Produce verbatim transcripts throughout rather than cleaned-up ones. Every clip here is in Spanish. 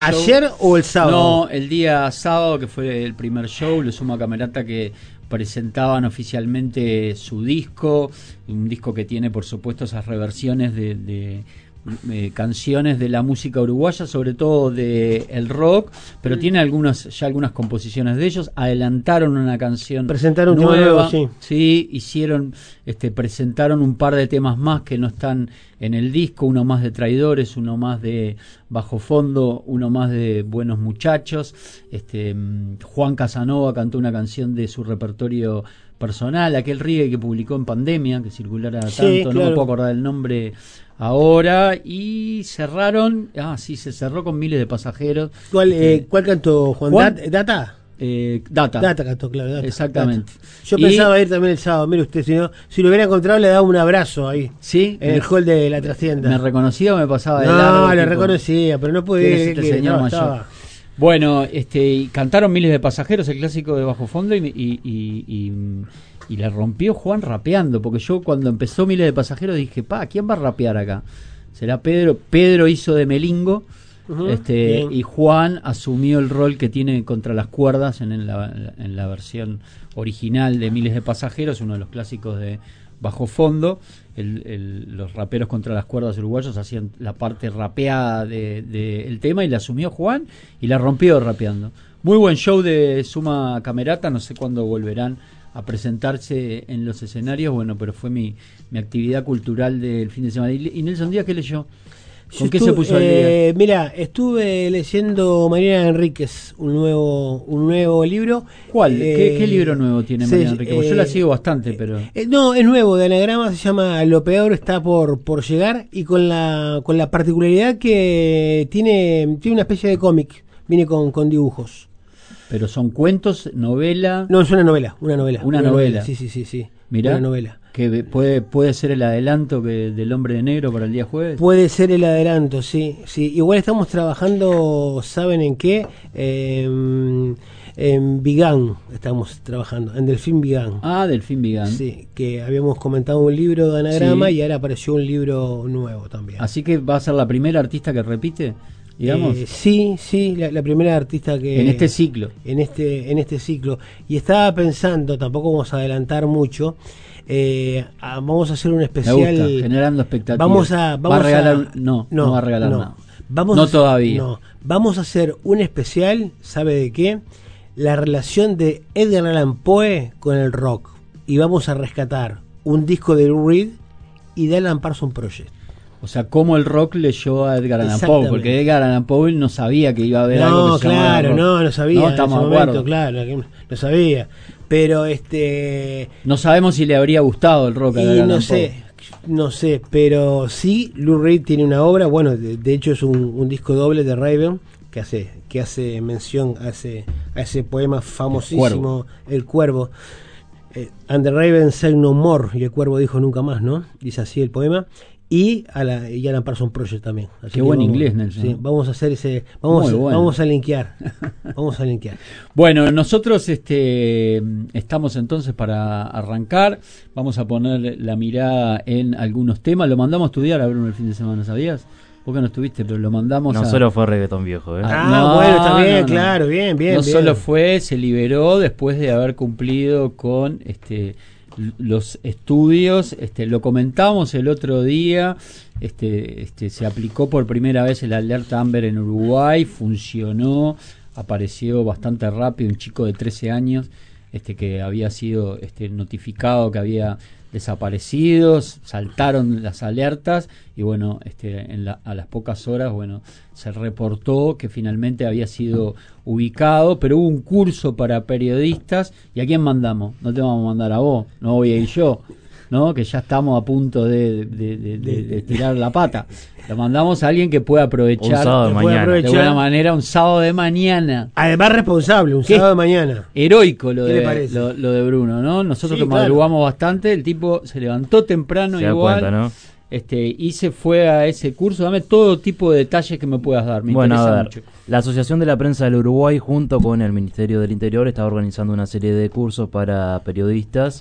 ¿Ayer o el sábado? No, el día sábado, que fue el primer show, los Suma Camerata, que presentaban oficialmente su disco, un disco que tiene por supuesto esas reversiones de, de eh, canciones de la música uruguaya, sobre todo de el rock, pero tiene algunas ya algunas composiciones de ellos. Adelantaron una canción, presentaron nueva, nuevo, sí. sí, hicieron, este, presentaron un par de temas más que no están en el disco, uno más de Traidores, uno más de Bajo Fondo, uno más de Buenos Muchachos. Este, Juan Casanova cantó una canción de su repertorio personal, aquel reggae que publicó en pandemia, que circulara Sí, tanto, claro. no me puedo acordar el nombre ahora, y cerraron, ah sí, se cerró con Miles de Pasajeros. ¿Cuál, Este, eh, ¿cuál cantó Juan? Juan- Dat- ¿Data? eh, Data. Data cantó, claro. Data, Exactamente. Data. Yo Y- pensaba ir también el sábado. Mire usted, si, no, si lo hubiera encontrado, le daba un abrazo ahí, Sí, en el hall de la trastienda. ¿me reconocía o me pasaba de No, largo? le tipo, reconocía, pero no pude ¿quién es ir. este que señor estaba- mayor? estaba. Bueno, este, y cantaron Miles de Pasajeros, el clásico de Bajo Fondo, y, y, y, y, y la rompió Juan rapeando, porque yo cuando empezó Miles de Pasajeros dije, pa, ¿quién va a rapear acá? Será Pedro. Pedro hizo de Melingo, Ujú, este, bien. y Juan asumió el rol que tiene contra las cuerdas en, en, la, en la versión original de Miles de Pasajeros, uno de los clásicos de Bajo Fondo. El, el, los raperos contra las cuerdas uruguayos hacían la parte rapeada del de, de tema, y la asumió Juan y la rompió rapeando. Muy buen show de Suma Camerata, no sé cuándo volverán a presentarse en los escenarios, bueno, pero fue mi, mi actividad cultural del fin de semana. ¿Y, y Nelson Díaz qué leyó? ¿Con Yo qué estuve- se puso al día? eh, Mira, estuve leyendo Mariana Enríquez, un nuevo un nuevo libro. ¿Cuál? ¿Qué, Eh, qué libro nuevo tiene se- Mariana Enrique? Porque yo eh, la sigo bastante, pero... Eh, no, es nuevo, de anagrama, se llama Lo Peor Está por, por Llegar, y con la con la particularidad que tiene tiene una especie de cómic, viene con, con dibujos. Pero son cuentos, novela... No, es una novela, una novela. Una novela. Sí, sí, sí, sí. Mirá, Una novela. que puede, puede ser el adelanto que del Hombre de Negro para el día jueves. Puede ser el adelanto, sí, sí. Igual estamos trabajando, ¿saben en qué? Eh, en Vigán estamos trabajando, en Delfín Vigán. Ah, Delfín Vigán. Sí, que habíamos comentado un libro de anagrama, Sí. y ahora apareció un libro nuevo también. Así que va a ser la primera artista que repite, digamos, Eh, sí, sí, la, la primera artista que... en este ciclo. En este, en este ciclo. Y estaba pensando, tampoco vamos a adelantar mucho, eh, a- vamos a hacer un Me especial... gusta, generando expectativas. Vamos a, vamos ¿Va a regalar? a- un- no, no, va a regalar no. nada. Vamos No a hacer- todavía. No, vamos a hacer un especial, ¿sabe de qué? La relación de Edgar Allan Poe con el rock. Y vamos a rescatar un disco de Lou Reed y de Alan Parsons Project. O sea, cómo el rock leyó a Edgar Allan Poe, Exactamente. porque Edgar Allan Poe no sabía que iba a haber algo No, que se llamaba claro, rock. no, no sabía No, en estamos ese de momento, acuerdo. claro, que no sabía. Pero este... No sabemos si le habría gustado el rock a Edgar Y Allan no Poe. sé, no sé, pero sí, Lou Reed tiene una obra, bueno, de, de hecho es un, un disco doble de Raven, que hace que hace mención a ese, a ese poema famosísimo, El Cuervo. Eh, And the Raven said no more, y el Cuervo dijo nunca más, ¿no? Dice así el poema. Y a la y Alan Parsons Project también. Así Qué que buen vamos- inglés, Nelson. sí, vamos a hacer ese, vamos, Muy bueno. vamos a linkear, vamos a linkear. Bueno, nosotros este, estamos entonces para arrancar. Vamos a poner la mirada en algunos temas. Lo mandamos a estudiar a Bruno el fin de semana, ¿sabías? Vos que no estuviste, pero lo mandamos No a... solo fue reggaetón viejo, ¿eh? Ah, Ah, no, bueno, está bien, no, no. claro, bien, bien. no bien. solo fue, se liberó después de haber cumplido con este l- los estudios. Este, lo comentamos el otro día. Este, este, se aplicó por primera vez el alerta Amber en Uruguay, funcionó, apareció bastante rápido un chico de trece años, este, que había sido este, notificado que había desaparecido, saltaron las alertas y bueno, este, en la, a las pocas horas, bueno, se reportó que finalmente había sido ubicado, pero hubo un curso para periodistas. ¿Y a quién mandamos? No te vamos a mandar a vos, no voy a ir yo, ¿no? Que ya estamos a punto de, de, de, de, de tirar la pata. Lo mandamos a alguien que pueda aprovechar, Un sábado de que pueda mañana. aprovechar. de buena manera un sábado de mañana. Además responsable, un ¿Qué? sábado de mañana. Heroico lo ¿Qué le de, parece? lo, lo de Bruno, ¿no? Nosotros Sí, que claro. madrugamos bastante, el tipo se levantó temprano Se da igual, cuenta, ¿no? este, y se fue a ese curso. Dame todo tipo de detalles que me puedas dar, me Bueno, interesa a ver, mucho. la Asociación de la Prensa del Uruguay junto con el Ministerio del Interior está organizando una serie de cursos para periodistas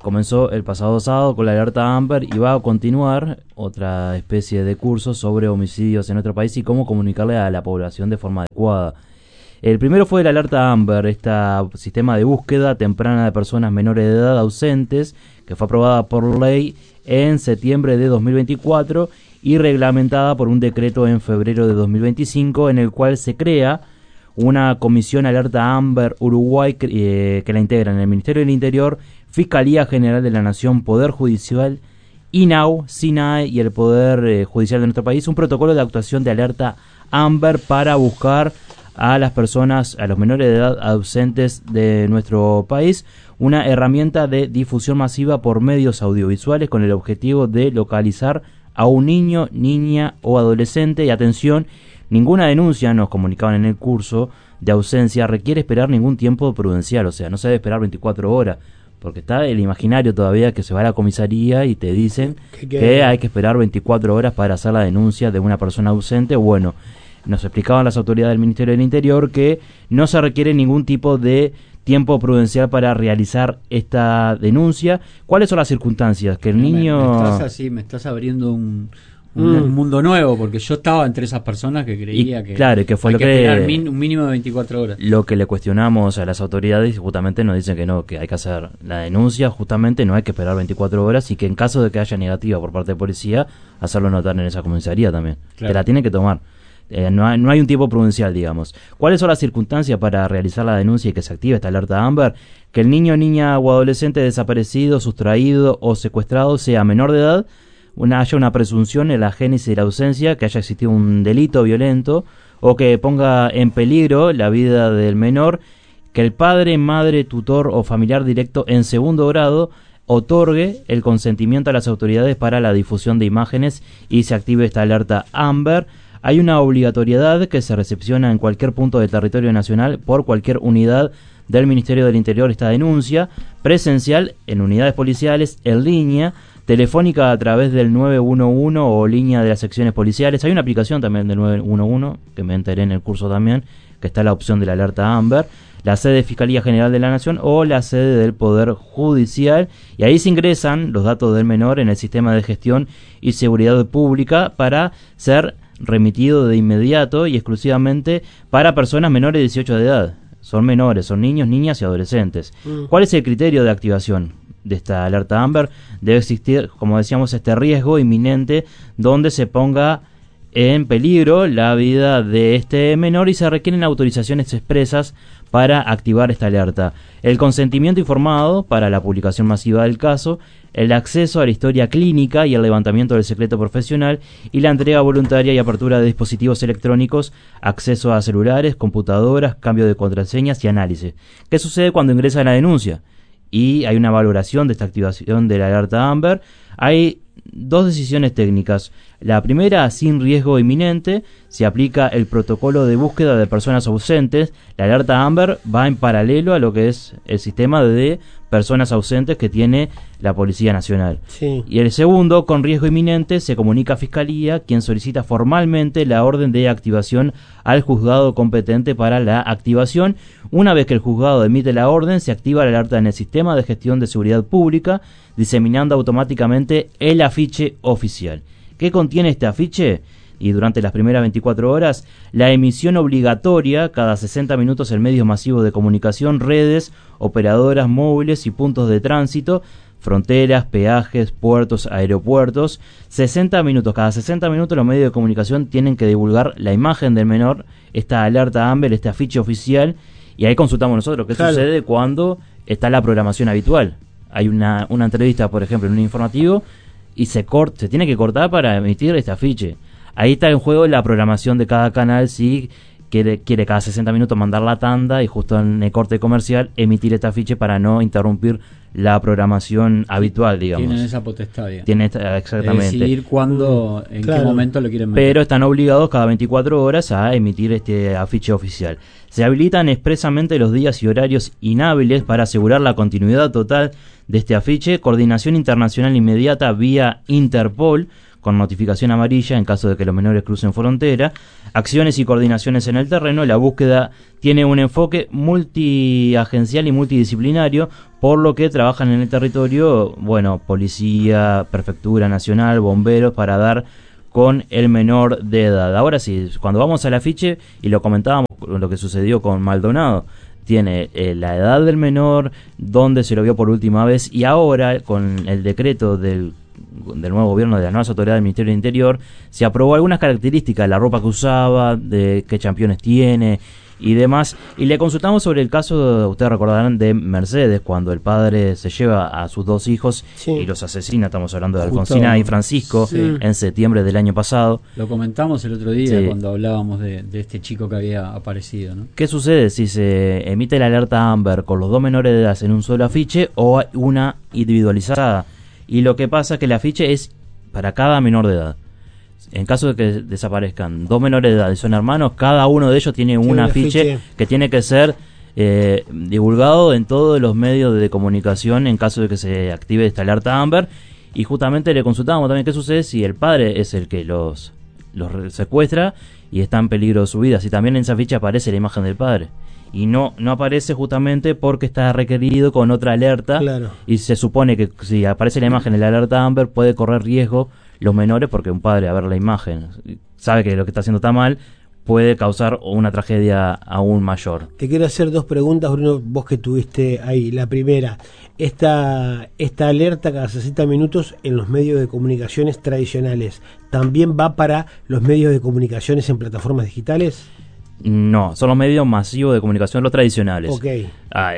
comenzó el pasado sábado con la alerta Amber y va a continuar otra especie de curso sobre homicidios en nuestro país y cómo comunicarle a la población de forma adecuada. El primero fue la alerta Amber, este sistema de búsqueda temprana de personas menores de edad ausentes, que fue aprobada por ley en septiembre de dos mil veinticuatro y reglamentada por un decreto en febrero de dos mil veinticinco, en el cual se crea una comisión alerta Amber Uruguay eh, que la integran el Ministerio del Interior, Fiscalía General de la Nación, Poder Judicial, INAU, SINAE y el Poder eh, Judicial de nuestro país, un protocolo de actuación de alerta Amber para buscar a las personas, a los menores de edad ausentes de nuestro país, una herramienta de difusión masiva por medios audiovisuales con el objetivo de localizar a un niño, niña o adolescente. Y atención, ninguna denuncia, nos comunicaban en el curso, de ausencia requiere esperar ningún tiempo prudencial, o sea, no se debe esperar veinticuatro horas, porque está el imaginario todavía que se va a la comisaría y te dicen que, que hay que esperar veinticuatro horas para hacer la denuncia de una persona ausente. Bueno, nos explicaban las autoridades del Ministerio del Interior que no se requiere ningún tipo de tiempo prudencial para realizar esta denuncia. ¿Cuáles son las circunstancias? Que el me, niño... Me estás, así, me estás abriendo un, un, mm. un mundo nuevo, porque yo estaba entre esas personas que creía y, que, claro, que fue hay lo que, que esperar min, un mínimo de veinticuatro horas. Lo que le cuestionamos a las autoridades, justamente nos dicen que no, que hay que hacer la denuncia, justamente no hay que esperar veinticuatro horas y que en caso de que haya negativa por parte de policía, hacerlo notar en esa comisaría también, claro, que la tiene que tomar. Eh, no, hay, no hay un tiempo prudencial, digamos. ¿Cuáles son las circunstancias para realizar la denuncia y que se active esta alerta Amber? Que el niño, niña o adolescente desaparecido, sustraído o secuestrado sea menor de edad, una, haya una presunción en la génesis de la ausencia, que haya existido un delito violento o que ponga en peligro la vida del menor, que el padre, madre, tutor o familiar directo en segundo grado otorgue el consentimiento a las autoridades para la difusión de imágenes y se active esta alerta Amber. Hay una obligatoriedad que se recepciona en cualquier punto del territorio nacional por cualquier unidad del Ministerio del Interior esta denuncia, presencial en unidades policiales, en línea, telefónica a través del nueve uno uno o línea de las secciones policiales. Hay una aplicación también del nueve uno uno, que me enteré en el curso también, que está la opción de la alerta Amber, la sede de Fiscalía General de la Nación o la sede del Poder Judicial, y ahí se ingresan los datos del menor en el sistema de gestión y seguridad pública para ser remitido de inmediato y exclusivamente para personas menores de dieciocho de edad. Son menores, son niños, niñas y adolescentes. Mm. ¿Cuál es el criterio de activación de esta alerta Amber? Debe existir, como decíamos, este riesgo inminente donde se ponga en peligro la vida de este menor y se requieren autorizaciones expresas para activar esta alerta. El consentimiento informado para la publicación masiva del caso, el acceso a la historia clínica y el levantamiento del secreto profesional y la entrega voluntaria y apertura de dispositivos electrónicos, acceso a celulares, computadoras, cambio de contraseñas y análisis. ¿Qué sucede cuando ingresa la denuncia? Y hay una valoración de esta activación de la alerta Amber. Hay dos decisiones técnicas. La primera, sin riesgo inminente, se aplica el protocolo de búsqueda de personas ausentes. La alerta Amber va en paralelo a lo que es el sistema de personas ausentes que tiene la Policía Nacional. Sí. Y el segundo, con riesgo inminente, se comunica a Fiscalía, quien solicita formalmente la orden de activación al juzgado competente para la activación. Una vez que el juzgado emite la orden, se activa la alerta en el sistema de gestión de seguridad pública, diseminando automáticamente el afiche oficial. ¿Qué contiene este afiche? Y durante las primeras veinticuatro horas, la emisión obligatoria cada sesenta minutos en medios masivos de comunicación, redes, operadoras móviles y puntos de tránsito, fronteras, peajes, puertos, aeropuertos. sesenta minutos, cada sesenta minutos los medios de comunicación tienen que divulgar la imagen del menor, esta alerta Amber, este afiche oficial, y ahí consultamos nosotros qué claro. sucede cuando está la programación habitual. Hay una, una entrevista, por ejemplo, en un informativo, y se, cort, se tiene que cortar para emitir este afiche. Ahí está en juego la programación de cada canal, si quiere, quiere cada sesenta minutos mandar la tanda y justo en el corte comercial emitir este afiche para no interrumpir la programación habitual, digamos. Tienen esa potestad. Ya. Tienen esta, exactamente. De decidir cuándo, en claro. qué momento lo quieren meter. Pero están obligados cada veinticuatro horas a emitir este afiche oficial. Se habilitan expresamente los días y horarios inhábiles para asegurar la continuidad total de este afiche. Coordinación internacional inmediata vía Interpol con notificación amarilla en caso de que los menores crucen frontera, acciones y coordinaciones en el terreno. La búsqueda tiene un enfoque multiagencial y multidisciplinario, por lo que trabajan en el territorio, bueno, policía, prefectura nacional, bomberos, para dar con el menor de edad. Ahora sí, cuando vamos al afiche, y lo comentábamos, lo que sucedió con Maldonado, tiene eh, la edad del menor, dónde se lo vio por última vez, y ahora con el decreto del, del nuevo gobierno, de la nueva autoridad del Ministerio del Interior, se aprobó algunas características, la ropa que usaba, de qué championes tiene y demás, y le consultamos sobre el caso, ustedes recordarán, de Mercedes, cuando el padre se lleva a sus dos hijos sí. y los asesina. Estamos hablando de Alfonsina Justo, y Francisco, sí. en septiembre del año pasado. Lo comentamos el otro día sí. cuando hablábamos de, de este chico que había aparecido, ¿no? ¿Qué sucede si se emite la alerta Amber con los dos menores de edad en un solo afiche o una individualizada? Y lo que pasa es que el afiche es para cada menor de edad. En caso de que desaparezcan dos menores de edad y son hermanos, cada uno de ellos tiene un afiche que tiene que ser eh, divulgado en todos los medios de comunicación en caso de que se active esta alerta Amber. Y justamente le consultábamos también qué sucede si el padre es el que los, los secuestra y está en peligro de su vida. Si también en esa ficha aparece la imagen del padre. Y no no aparece justamente porque está requerido con otra alerta. Claro. Y se supone que si aparece la imagen en la alerta Amber puede correr riesgo los menores, porque un padre a ver la imagen sabe que lo que está haciendo está mal, puede causar una tragedia aún mayor. Te quiero hacer dos preguntas, Bruno, vos que tuviste ahí. La primera, esta, esta alerta cada sesenta minutos en los medios de comunicaciones tradicionales, ¿también va para los medios de comunicaciones en plataformas digitales? No, son los medios masivos de comunicación, los tradicionales. Ok. Ah,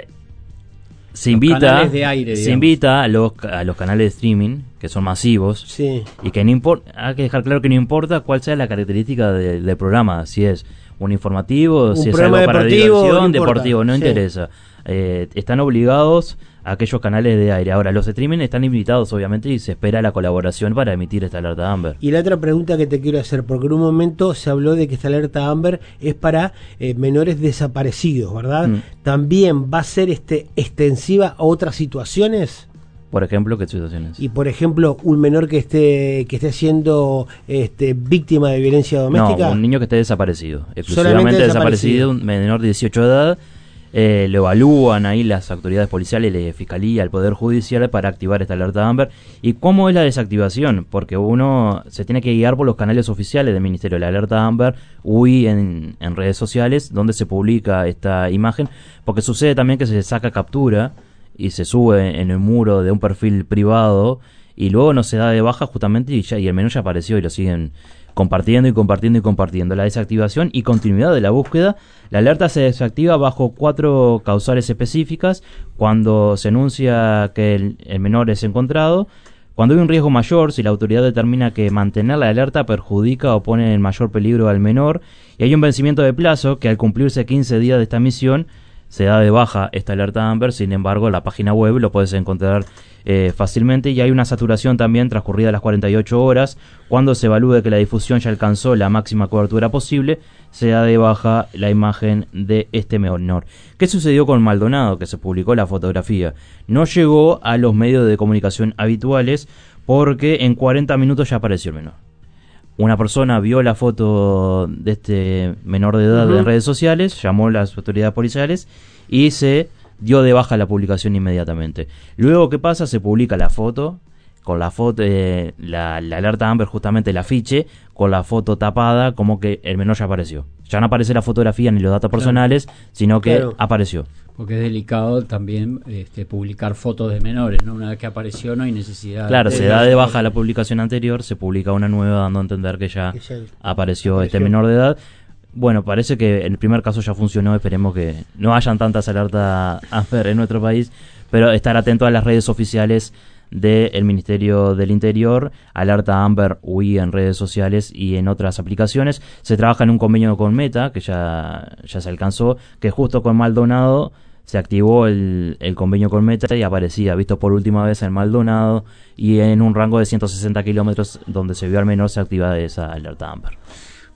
se invita, canales de aire, se invita a los, a los canales de streaming, que son masivos, sí. y que no importa, hay que dejar claro que no importa cuál sea la característica de, del programa, si es un informativo, un si es algo para diversión, no deportivo, no sí. interesa. Eh, están obligados a aquellos canales de aire. Ahora, los streaming están invitados, obviamente, y se espera la colaboración para emitir esta alerta Amber. Y la otra pregunta que te quiero hacer, porque en un momento se habló de que esta alerta Amber es para eh, menores desaparecidos, ¿verdad? Mm. ¿También va a ser este extensiva a otras situaciones? Por ejemplo, ¿qué situaciones? Y por ejemplo, un menor que esté que esté siendo este, víctima de violencia doméstica. No, un niño que esté desaparecido, exclusivamente desaparecido, desaparecido, un menor de dieciocho de edad. Eh, lo evalúan ahí las autoridades policiales, la Fiscalía, el Poder Judicial para activar esta alerta Amber. ¿Y cómo es la desactivación? Porque uno se tiene que guiar por los canales oficiales del Ministerio. La alerta Amber, U I en, en redes sociales, donde se publica esta imagen, porque sucede también que se saca captura y se sube en el muro de un perfil privado y luego no se da de baja justamente y, ya, y el menú ya apareció y lo siguen compartiendo y compartiendo y compartiendo. La desactivación y continuidad de la búsqueda. La alerta se desactiva bajo cuatro causales específicas: cuando se anuncia que el, el menor es encontrado, cuando hay un riesgo mayor, si la autoridad determina que mantener la alerta perjudica o pone en mayor peligro al menor, y hay un vencimiento de plazo que al cumplirse quince días de esta misión se da de baja esta alerta Amber. Sin embargo, la página web lo puedes encontrar eh, fácilmente, y hay una saturación también transcurridas las cuarenta y ocho horas. Cuando se evalúe que la difusión ya alcanzó la máxima cobertura posible, se da de baja la imagen de este menor. ¿Qué sucedió con Maldonado? Que se publicó la fotografía. No llegó a los medios de comunicación habituales porque en cuarenta minutos ya apareció el menor. Una persona vio la foto de este menor de edad uh-huh. en redes sociales, llamó a las autoridades policiales y se dio de baja la publicación inmediatamente. Luego, ¿qué pasa? Se publica la foto, con la foto, eh, la, la alerta Amber, justamente el afiche, con la foto tapada, como que el menor ya apareció. Ya no aparece la fotografía ni los datos claro. personales, sino que claro. apareció. Porque es delicado también este, publicar fotos de menores, ¿no? Una vez que apareció no hay necesidad. Claro, de se da de baja la publicación anterior, se publica una nueva dando a entender que ya, que ya apareció, apareció este menor de edad. Bueno, parece que el primer caso ya funcionó, esperemos que no hayan tantas alertas Amber en nuestro país, pero estar atento a las redes oficiales del Ministerio del Interior, alerta Amber U I en redes sociales y en otras aplicaciones. Se trabaja en un convenio con Meta, que ya, ya se alcanzó, que justo con Maldonado se activó el, el convenio con Meta y aparecía, visto por última vez en Maldonado, y en un rango de ciento sesenta kilómetros donde se vio al menor se activa esa alerta Amber.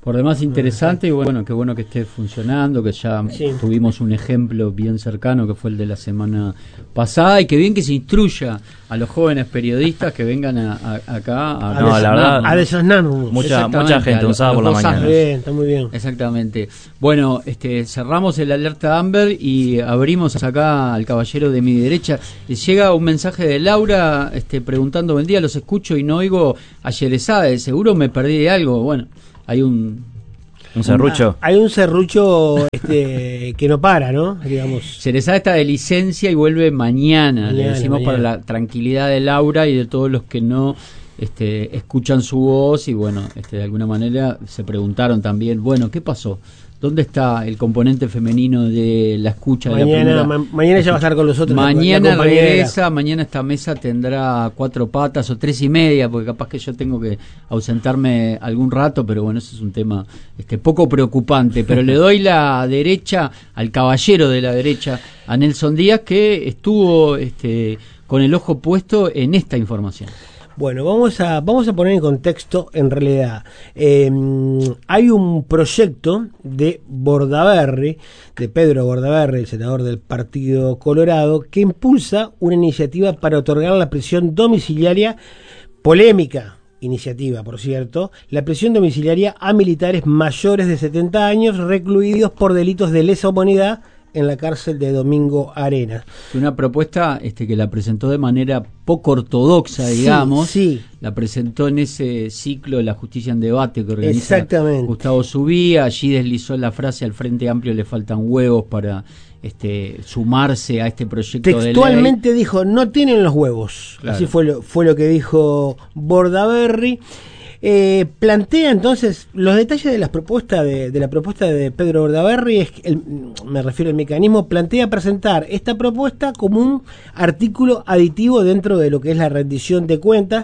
por demás interesante, y bueno, qué bueno que esté funcionando, que ya sí. tuvimos un ejemplo bien cercano que fue el de la semana pasada, y que bien que se instruya a los jóvenes periodistas que vengan a, a, acá a, no, la verdad, a desasnarnos. Mucha, mucha gente un sábado por la mañana. Está bien, está muy bien. Exactamente. Bueno, este, cerramos el alerta Amber y abrimos acá al caballero de mi derecha. Les llega un mensaje de Laura este, preguntando: buen día, los escucho y no oigo a Yerezade, seguro me perdí de algo. Bueno, hay un... Un serrucho. Una, hay un serrucho este, que no para, ¿no? Digamos. Yerezade está de licencia y vuelve mañana, mañana le decimos mañana. Para la tranquilidad de Laura y de todos los que no este, escuchan su voz y bueno, este, de alguna manera se preguntaron también, bueno, ¿qué pasó? ¿Dónde está el componente femenino de la escucha? Mañana, de la primera, ma mañana ella va a estar con nosotros. Mañana la regresa, mañana esta mesa tendrá cuatro patas o tres y media, porque capaz que yo tengo que ausentarme algún rato, pero bueno, eso es un tema este, poco preocupante. Pero le doy la derecha al caballero de la derecha, a Nelson Díaz, que estuvo este, con el ojo puesto en esta información. Bueno, vamos a vamos a poner en contexto, en realidad. Eh, hay un proyecto de Bordaberry, de Pedro Bordaberry, el senador del Partido Colorado, que impulsa una iniciativa para otorgar la prisión domiciliaria, polémica iniciativa, por cierto, la prisión domiciliaria a militares mayores de setenta años recluidos por delitos de lesa humanidad en la cárcel de Domingo Arenas. Una propuesta este, que la presentó de manera poco ortodoxa, digamos. Sí, sí. La presentó en ese ciclo de la justicia en debate que organiza Gustavo Subía. Allí deslizó la frase: al Frente Amplio le faltan huevos para este, sumarse a este proyecto de ley. Textualmente dijo: no tienen los huevos. Claro. Así fue lo, fue lo que dijo Bordaberry. Eh, plantea entonces los detalles de las propuestas de, de la propuesta de Pedro Bordaberry, es el, me refiero al mecanismo, plantea presentar esta propuesta como un artículo aditivo dentro de lo que es la rendición de cuentas.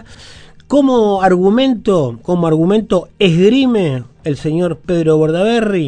Como argumento, como argumento esgrime el señor Pedro Bordaberry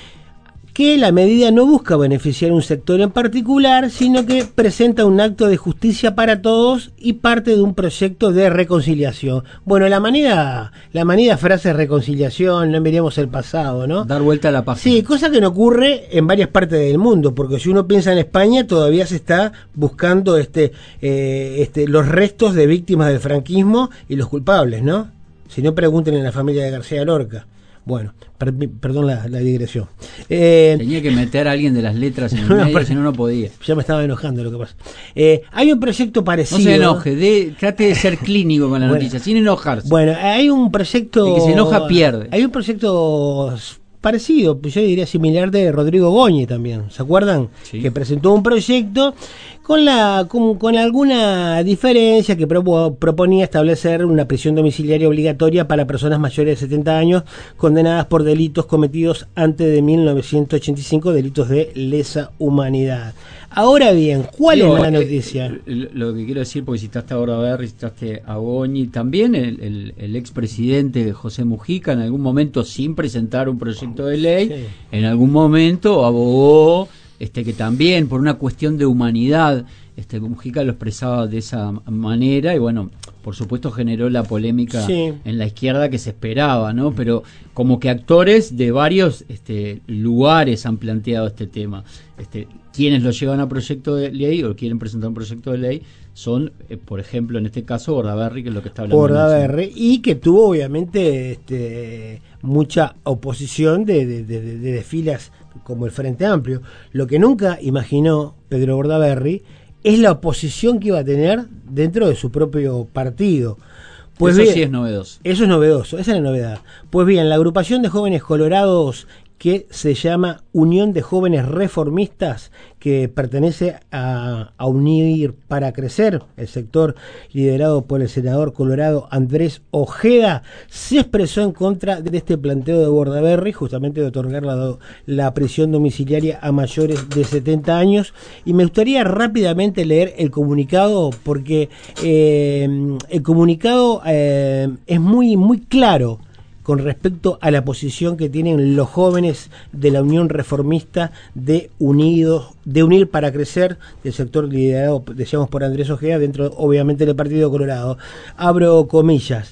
que la medida no busca beneficiar a un sector en particular, sino que presenta un acto de justicia para todos y parte de un proyecto de reconciliación. Bueno, la manera, la manera frase reconciliación, no miremos el pasado, ¿no? Dar vuelta a la página. Sí, cosa que no ocurre en varias partes del mundo, porque si uno piensa en España, todavía se está buscando este, eh, este, los restos de víctimas del franquismo y los culpables, ¿no? Si no, pregunten en la familia de García Lorca. Bueno, per, perdón la, la digresión. Eh, Tenía que meter a alguien de las letras en el medio, pero, si no, no podía. Ya me estaba enojando lo que pasa. Eh, hay un proyecto parecido. No se enoje, de, trate de ser clínico con la bueno, noticia, sin enojarse. Bueno, hay un proyecto... El que se enoja pierde. Hay un proyecto parecido, yo diría similar, de Rodrigo Goñi también. ¿Se acuerdan? Sí. Que presentó un proyecto con la con, con alguna diferencia que pro, proponía establecer una prisión domiciliaria obligatoria para personas mayores de setenta años condenadas por delitos cometidos antes de mil novecientos ochenta y cinco, delitos de lesa humanidad. Ahora bien, ¿cuál Digo, es la noticia? Eh, lo que quiero decir, porque citaste a Bordaberry, citaste a Goñi, también el, el, el expresidente José Mujica, en algún momento, sin presentar un proyecto de ley, sí. en algún momento abogó este que también, por una cuestión de humanidad, este Mujica lo expresaba de esa manera y bueno, por supuesto generó la polémica sí. en la izquierda que se esperaba, ¿no? Pero como que actores de varios este, lugares han planteado este tema. Este, quienes lo llevan a proyecto de ley o quieren presentar un proyecto de ley son, eh, por ejemplo, en este caso, Bordaberry, que es lo que está hablando. Bordaberry, y que tuvo obviamente este, mucha oposición de, de, de, de, de filas como el Frente Amplio. Lo que nunca imaginó Pedro Bordaberry es la oposición que iba a tener dentro de su propio partido. Pues eso bien, sí es novedoso. Eso es novedoso, esa es la novedad. Pues bien, la agrupación de jóvenes colorados que se llama Unión de Jóvenes Reformistas, que pertenece a, a Unir para Crecer, el sector liderado por el senador colorado Andrés Ojeda, se expresó en contra de este planteo de Bordaberry, justamente de otorgar la, la prisión domiciliaria a mayores de setenta años. Y me gustaría rápidamente leer el comunicado, porque eh, el comunicado eh, es muy, muy claro con respecto a la posición que tienen los jóvenes de la Unión Reformista de Unidos, de Unir para Crecer, del sector liderado, decíamos, por Andrés Ojeda, dentro obviamente del Partido Colorado. Abro comillas: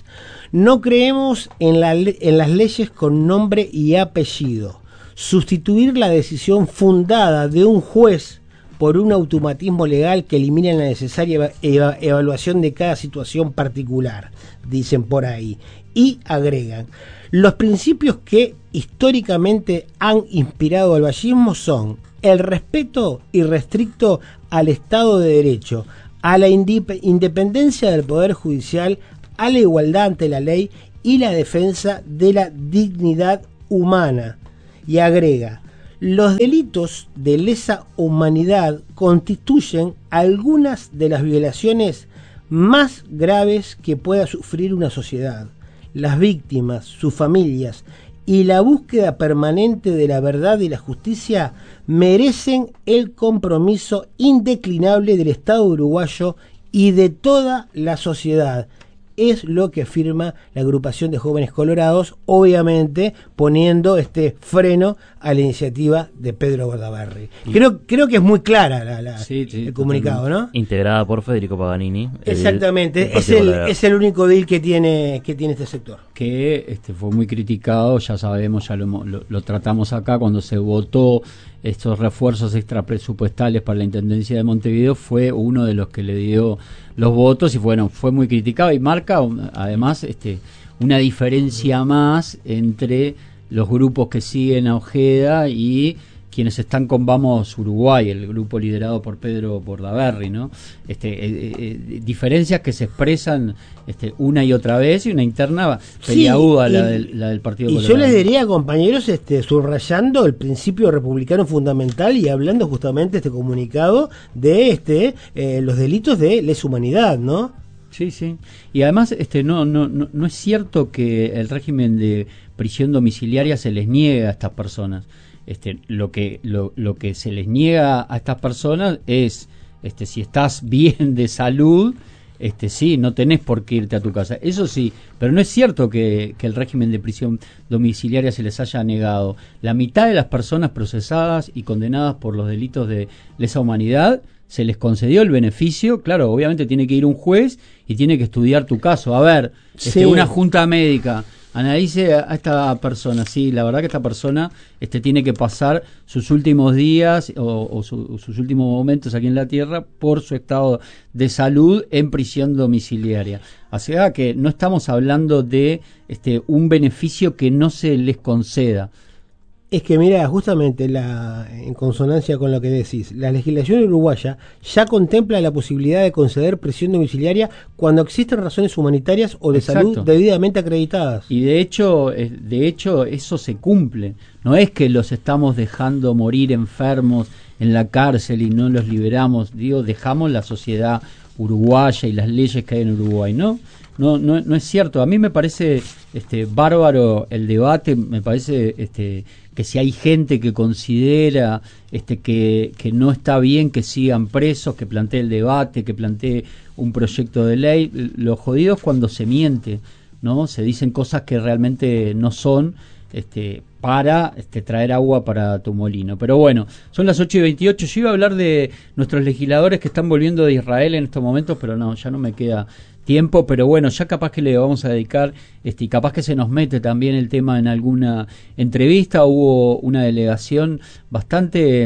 No creemos en, la, en las leyes con nombre y apellido. Sustituir la decisión fundada de un juez por un automatismo legal que elimine la necesaria eva- evaluación de cada situación particular, dicen por ahí. Y agregan, los principios que históricamente han inspirado al vallismo son el respeto irrestricto al Estado de Derecho, a la indip- independencia del Poder Judicial, a la igualdad ante la ley y la defensa de la dignidad humana. Y agrega, los delitos de lesa humanidad constituyen algunas de las violaciones más graves que pueda sufrir una sociedad. Las víctimas, sus familias y la búsqueda permanente de la verdad y la justicia merecen el compromiso indeclinable del Estado uruguayo y de toda la sociedad. Es lo que afirma la agrupación de jóvenes colorados, obviamente poniendo este freno a la iniciativa de Pedro Bordaberry. Creo, creo que es muy clara la, la, sí, sí, el comunicado, ¿no? Integrada por Federico Paganini. Exactamente, el, es, el, es el único deal que tiene, que tiene este sector. Que este, fue muy criticado, ya sabemos, ya lo, lo, lo tratamos acá cuando se votó estos refuerzos extrapresupuestales para la Intendencia de Montevideo, fue uno de los que le dio los votos y bueno, fue muy criticado y marca además este, una diferencia más entre los grupos que siguen a Ojeda y quienes están con Vamos Uruguay, el grupo liderado por Pedro Bordaberry, ¿no? Este, eh, eh, diferencias que se expresan este, una y otra vez y una interna peliaguda sí, la, del, la del Partido y Colorado. Y yo les diría, compañeros, este, subrayando el principio republicano fundamental y hablando justamente este comunicado de este eh, los delitos de lesa humanidad, ¿no? Sí, sí. Y además este no, no, no, no es cierto que el régimen de prisión domiciliaria se les niegue a estas personas. Este, lo que lo, lo que se les niega a estas personas es este si estás bien de salud, este sí, no tenés por qué irte a tu casa. Eso sí, pero no es cierto que, que el régimen de prisión domiciliaria se les haya negado. La mitad de las personas procesadas y condenadas por los delitos de lesa humanidad se les concedió el beneficio. Claro, obviamente tiene que ir un juez y tiene que estudiar tu caso. A ver, sí. este, una junta médica analice a esta persona, sí, la verdad que esta persona este, tiene que pasar sus últimos días o, o su, sus últimos momentos aquí en la tierra por su estado de salud en prisión domiciliaria. O sea que no estamos hablando de este, un beneficio que no se les conceda. Es que mira, justamente la, en consonancia con lo que decís, la legislación uruguaya ya contempla la posibilidad de conceder prisión domiciliaria cuando existen razones humanitarias o de Exacto. salud debidamente acreditadas. Y de hecho, de hecho eso se cumple. No es que los estamos dejando morir enfermos en la cárcel y no los liberamos. Digo, dejamos la sociedad uruguaya y las leyes que hay en Uruguay, ¿no? No, no, no es cierto. A mí me parece este, bárbaro el debate. Me parece este, que si hay gente que considera este, que, que no está bien que sigan presos, que plantee el debate, que plantee un proyecto de ley, lo jodido es cuando se miente, ¿no? Se dicen cosas que realmente no son este, para este, traer agua para tu molino. Pero bueno, son las ocho y veintiocho. Yo iba a hablar de nuestros legisladores que están volviendo de Israel en estos momentos, pero no, ya no me queda tiempo, pero bueno, ya capaz que le vamos a dedicar, este, y capaz que se nos mete también el tema en alguna entrevista. Hubo una delegación bastante,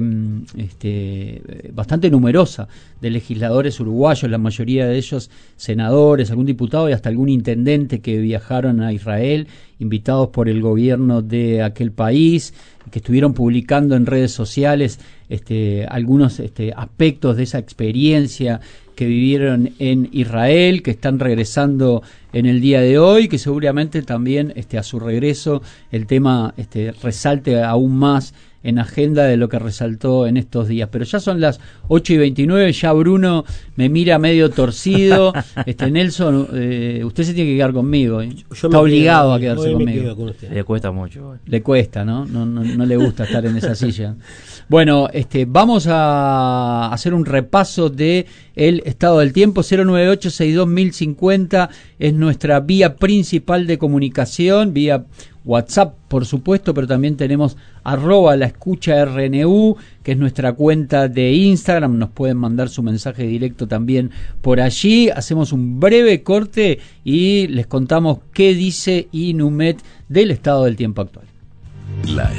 este, bastante numerosa de legisladores uruguayos, la mayoría de ellos senadores, algún diputado y hasta algún intendente que viajaron a Israel, invitados por el gobierno de aquel país, que estuvieron publicando en redes sociales este, algunos este, aspectos de esa experiencia que vivieron en Israel, que están regresando en el día de hoy, que seguramente también este, a su regreso el tema este, resalte aún más en agenda de lo que resaltó en estos días. Pero ya son las ocho y veintinueve, ya Bruno me mira medio torcido. este Nelson, eh, usted se tiene que quedar conmigo, ¿eh? Yo Está obligado quedo, a quedarse conmigo. Con le cuesta mucho. Le cuesta, ¿no? No, no, no le gusta estar en esa silla. Bueno, este, vamos a hacer un repaso de el estado del tiempo. Cero nueve ocho sesenta y dos mil cincuenta es nuestra vía principal de comunicación, vía WhatsApp, por supuesto, pero también tenemos arroba la escucha R N U, que es nuestra cuenta de Instagram. Nos pueden mandar su mensaje directo también por allí. Hacemos un breve corte y les contamos qué dice Inumet del estado del tiempo actual. La